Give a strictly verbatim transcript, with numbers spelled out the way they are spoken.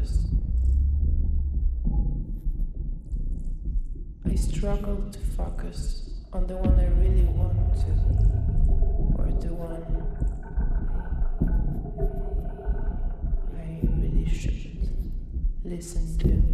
focus. I struggle to focus on the one I really want to, or the one I really should listen to.